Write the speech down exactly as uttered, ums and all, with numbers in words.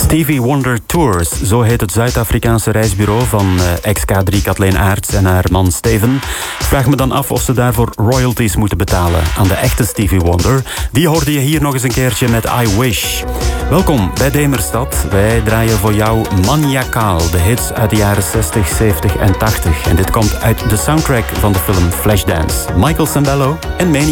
Stevie Wonder Tours, zo heet het Zuid-Afrikaanse reisbureau van uh, ex K drie Kathleen Aerts en haar man Steven. Ik vraag me dan af of ze daarvoor royalties moeten betalen aan de echte Stevie Wonder. Die hoorde je hier nog eens een keertje met I Wish. Welkom bij Demerstad. Wij draaien voor jou Maniacaal, de hits uit de jaren zestig, zeventig en tachtig. En dit komt uit de soundtrack van de film Flashdance. Michael Sembello en Maniacaal.